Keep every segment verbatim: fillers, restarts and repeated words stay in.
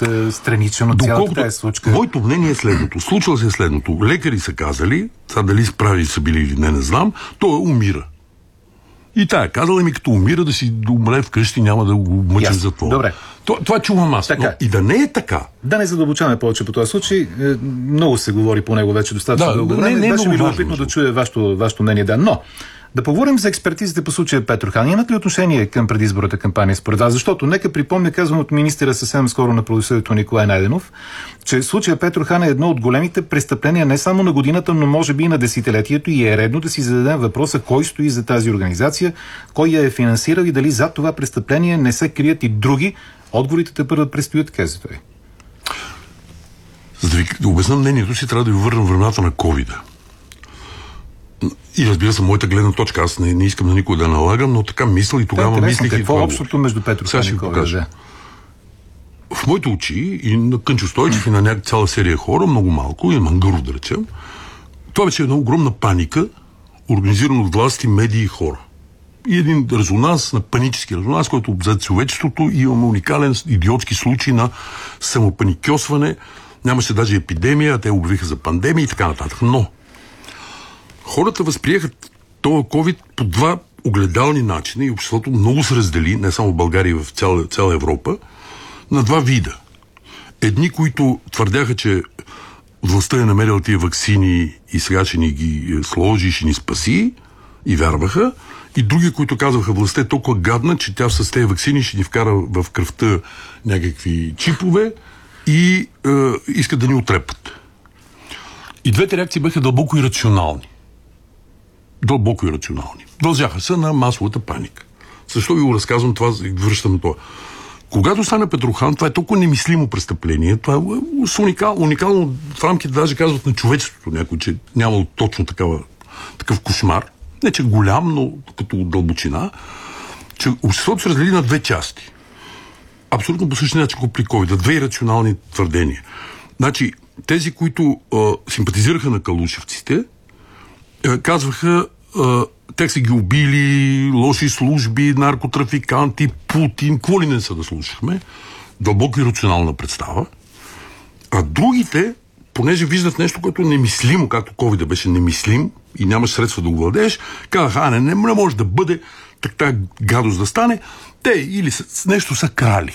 от е, страничен от цялата тази случка. Моето мнение е следното. Случва се следното. Лекари са казали, сега дали справи са били или не, не знам, той умира. И тая казала ми, като умира, да си да умре вкъщи, няма да го мъчим за това. Добре. Това, това чувам аз. Но и да не е така. Да не задълбочаваме повече по този случай. Много се говори по него вече достатъчно да, дълго време. Не, не беше ми важно, любопитно да чуя вашето, вашето мнение. Да, но да поговорим за експертизите по случая Петрохан. Имат ли отношение към предизборната кампания според вас? Защото нека припомня, казвам от министъра съвсем скоро на правосъдието Николай Найденов, че случая Петрохан е едно от големите престъпления не само на годината, но може би и на десетилетието, и е редно да си зададем въпроса кой стои за тази организация, кой я е финансирал и дали зад това престъпление не се крият и други. Отговорите те първо предстоят, казва той. За да ви да обясна мнението си, трябва да ви върнем времената на ковида. И разбира се, моята гледна точка, аз не, не искам на никой да налагам, но така мисля и тогава да, мислих. Какво е общото между Петрохан и ковида? Да. В моите очи и на Кънчо Стойчев и на някаква цяла серия хора, много малко, и Мангаров да речем, това вече е една огромна паника, организирана от власти, медии и хора. И един резонанс, на панически резонанс, който обзет човечеството, и имаме уникален идиотски случай на самопаникьосване. Нямаше даже епидемия, те обявиха за пандемия и така нататък. Но хората възприеха този COVID по два огледални начина и обществото много се раздели, не само в България, в цяла, цяла Европа, на два вида. Едни, които твърдяха, че властта е намерила тия ваксини и сега ще ни ги сложи, ще ни спаси, и вярваха. И други, които казваха, властта е толкова гадна, че тя с тези ваксини ще ни вкара в кръвта някакви чипове и е, искат да ни отрепат. И двете реакции бяха дълбоко ирационални. Дълбоко ирационални. Дължаха се на масовата паника. Защо ви го разказвам това, връщам това. Когато стана Петрохан, това е толкова немислимо престъпление, това е уникално, уникално в рамките, даже казват на човечеството някой, че няма точно такава, такъв кошмар. Не, че голям, но като дълбочина, че обществото се раздели на две части. Абсолютно по същия начин при ковида. Две ирационални твърдения. Значи, тези, които а, симпатизираха на калушевците, а, казваха, а, те са ги убили, лоши служби, наркотрафиканти, Путин, какво ли не са да слушахме. Дълбоко ирационална представа. А другите, понеже виждат нещо, което е немислимо, както ковида беше немислим и нямаш средства да го владееш, казаха, а не, не може да бъде така гадост да стане. Те или с нещо са крали.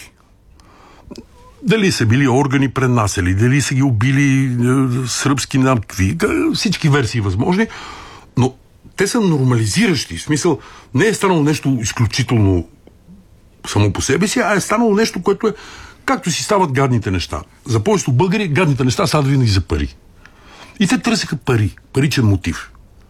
Дали са били органи пренасели, дали са ги убили е, сръбски надкви, всички версии възможни, но те са нормализиращи. В смисъл, не е станало нещо изключително само по себе си, а е станало нещо, което е както си стават гадните неща. За повечето българи гадните неща стават винаги за пари. И те търсеха пари, паричен мотив.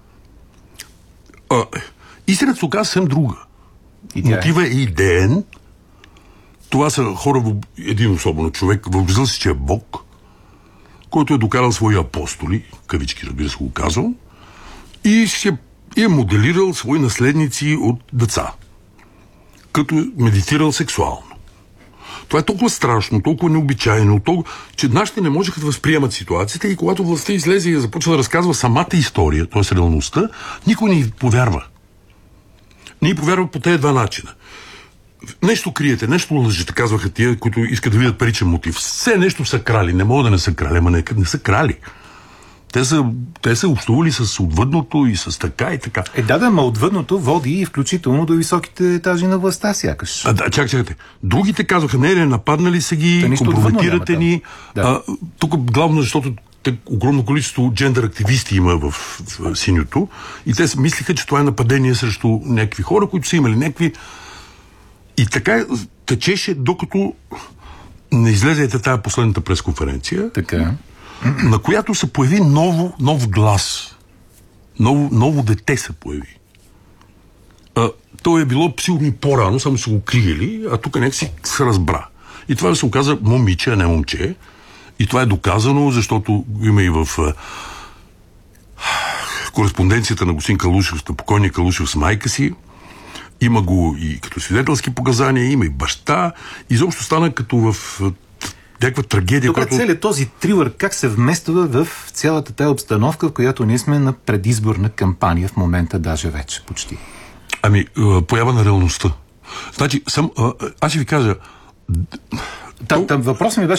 А, истината се оказа съвсем друга. Мотивът е идеен. Това са хора, един особено човек, въобразил си, че е Бог, който е докарал свои апостоли, кавички, разбира се го казвам, и се е моделирал свои наследници от деца, като медитирал сексуално. Това е толкова страшно, толкова необичайно, толкова, че нашите не можеха да възприемат ситуацията и когато властта излезе и започва да разказва самата история, т.е. реалността, никой не повярва. Не повярва по тези два начина. Нещо криете, нещо лъжете, казваха тия, които искат да видят паричен мотив. Все нещо са крали, не могат да не са крали, ама не, не са крали. Те са, те са общували с отвъдното и с така и така. Е, да, да, ма отвъдното води и включително до високите етажи на властта, сякаш. А, да, чак, чакайте. Другите казваха, не, не, нападнали са ги, компрометирате ни. Да. А, тук главно, защото те, огромно количество джендър активисти има в, в, в синьото и те мислиха, че това е нападение срещу някакви хора, които са имали някакви. И така течеше, докато не излезете тая последната пресконференция. Така. На която се появи ново, нов глас. Ново, ново дете се появи. А, то е било сигурно и по-рано, само са го криели, а тук някак си се разбра. И това се оказа момиче, а не момче. И това е доказано, защото има и в а, кореспонденцията на господин Калушев, на покойния Калушев с майка си. Има го и като свидетелски показания, има и баща. Изобщо стана като в някаква трагедия. Добре, която... целият този трилър как се вмества в цялата тая обстановка, в която ние сме на предизборна кампания в момента, даже вече почти? Ами, поява на реалността. Значи, съм, аз ще ви кажа... Та, то... Въпросът ми беше